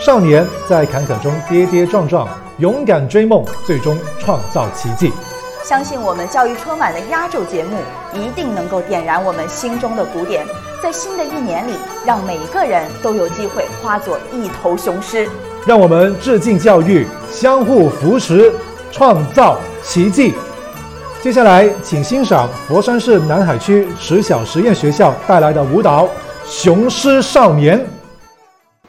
少年在坎坷中跌跌撞撞，勇敢追梦，最终创造奇迹。 相信我们教育春晚的压轴节目一定能够点燃我们心中的鼓点，在新的一年里，让每一个人都有机会化作一头雄狮。 让我们致敬教育，相互扶持，创造奇迹。接下来，请欣赏佛山市南海区实小实验学校带来的舞蹈《雄狮少年》。